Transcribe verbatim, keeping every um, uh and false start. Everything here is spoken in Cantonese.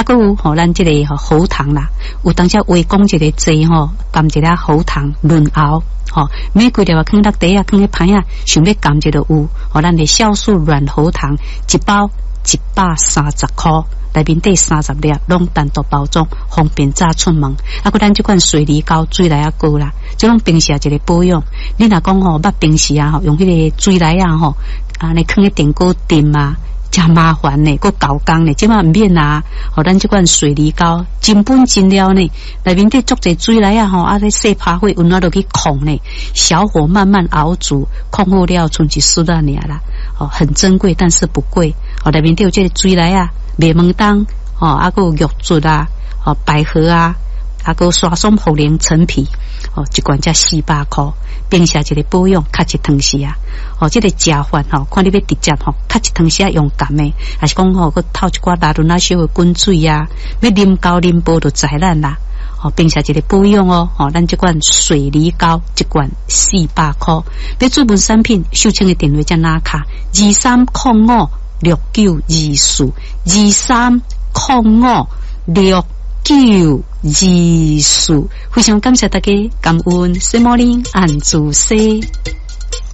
还有吼，咱这个吼喉糖啦，有当时微讲一个剂吼，含一粒喉糖润喉。吼、哦，每几粒啊，放落底啊，放咧盘啊，想要甘蔗就有。哦，咱的酵素软喉糖一包一百三十块，内面底三十粒，拢单独包装，方便早出门。啊，佮咱这款水梨膏水来啊膏啦，这种平时啊一个保养。你若讲吼，捌平时啊吼，用迄个水来啊吼，啊，你放喺电锅炖啊。真麻烦呢，佮搞工呢，即马唔免啦。吼，咱即款水梨膏真本真料呢，内面底足侪水来啊吼，啊，咧细拍火，温暖落去控呢，小火慢慢熬煮，控好了，剩一丝仔尔啦。哦，很珍贵，但是不贵。哦，内面底有这个水来啊，麦门冬，哦，啊，佮有玉竹啊，哦，百合啊，啊，佮刷松茯苓陈皮，哦，一罐才四百块。平时一个保养，较一汤时啊，哦，这个食饭吼，看你要直接吼，较一汤时啊用甘的，还是讲吼，佮透一寡拉伦那小的滚水啊，要啉高啉煲就知咱啦。哦，平时一个保养哦，哦，咱这款水梨膏一罐四百块，要注文产品，秀清的电话才拿卡二三零五六九二四二三零五六。九二四，非常感谢大家，感恩西摩林安主西。